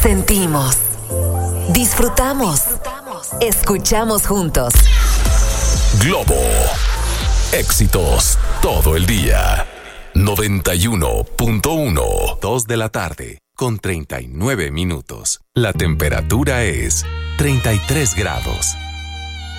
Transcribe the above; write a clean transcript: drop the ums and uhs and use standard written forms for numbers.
Sentimos, disfrutamos, escuchamos juntos. Globo. Éxitos todo el día. 91.1. 2 de la tarde con 39 minutos. La temperatura es 33 grados.